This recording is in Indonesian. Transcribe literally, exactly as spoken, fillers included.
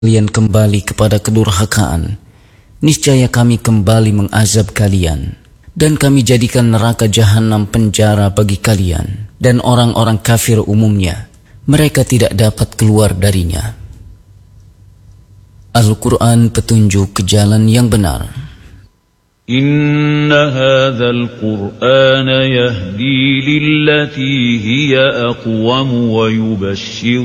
kalian kembali kepada kedurhakaan, niscaya kami kembali mengazab kalian, dan kami jadikan neraka jahanam penjara bagi kalian, dan orang-orang kafir umumnya, mereka tidak dapat keluar darinya. Al-Quran petunjuk ke jalan yang benar. Inna hadzal Qur'ana yahdi lillati hiya aqwam wa yubashshir